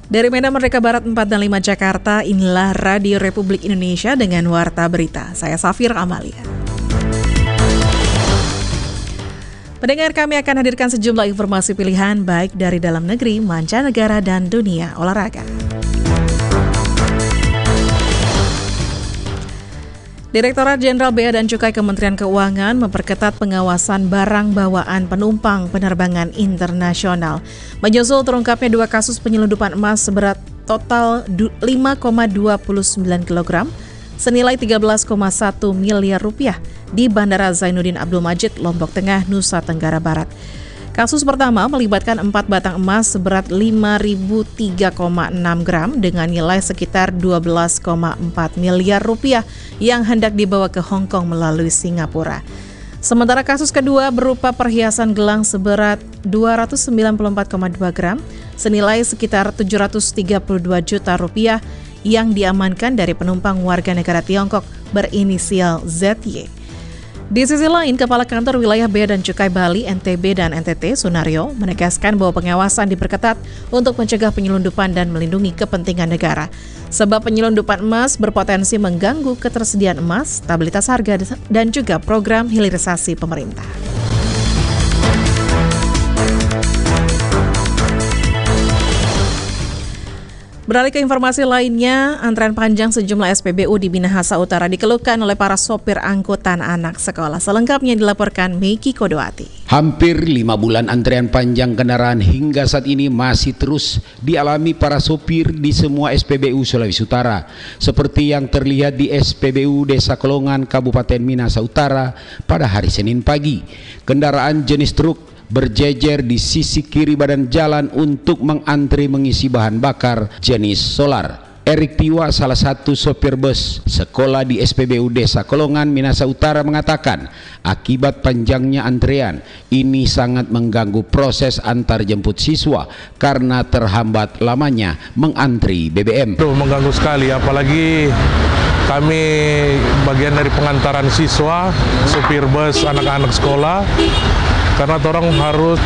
Dari Medan Merdeka Barat 4 dan 5 Jakarta, inilah Radio Republik Indonesia dengan Warta Berita. Saya Safir Amalia. Pendengar, kami akan hadirkan sejumlah informasi pilihan baik dari dalam negeri, mancanegara, dan dunia olahraga. Direktorat Jenderal Bea dan Cukai Kementerian Keuangan memperketat pengawasan barang bawaan penumpang penerbangan internasional. Menyusul terungkapnya 2 kasus penyelundupan emas seberat total 5,29 kg senilai 13,1 miliar rupiah di Bandara Zainuddin Abdul Majid, Lombok Tengah, Nusa Tenggara Barat. Kasus pertama melibatkan 4 batang emas seberat 5.003,6 gram dengan nilai sekitar 12,4 miliar rupiah yang hendak dibawa ke Hong Kong melalui Singapura. Sementara kasus kedua berupa perhiasan gelang seberat 294,2 gram senilai sekitar 732 juta rupiah yang diamankan dari penumpang warga negara Tiongkok berinisial ZY. Di sisi lain, Kepala Kantor Wilayah Bea dan Cukai Bali, NTB, dan NTT, Sunario, menegaskan bahwa pengawasan diperketat untuk mencegah penyelundupan dan melindungi kepentingan negara. Sebab penyelundupan emas berpotensi mengganggu ketersediaan emas, stabilitas harga, dan juga program hilirisasi pemerintah. Beralih ke informasi lainnya, antrean panjang sejumlah SPBU di Minahasa Utara dikeluhkan oleh para sopir angkutan anak sekolah. Selengkapnya dilaporkan Meiki Kodoati. Hampir 5 bulan antrean panjang kendaraan hingga saat ini masih terus dialami para sopir di semua SPBU Sulawesi Utara. Seperti yang terlihat di SPBU Desa Kolongan, Kabupaten Minahasa Utara pada hari Senin pagi. Kendaraan jenis truk berjejer di sisi kiri badan jalan untuk mengantri mengisi bahan bakar jenis solar. Erik Tiwa, salah satu sopir bus sekolah di SPBU Desa Kolongan, Minahasa Utara, mengatakan akibat panjangnya antrean ini sangat mengganggu proses antar jemput siswa karena terhambat lamanya mengantri BBM. Itu mengganggu sekali, apalagi kami bagian dari pengantaran siswa, supir bus anak-anak sekolah, karena orang harus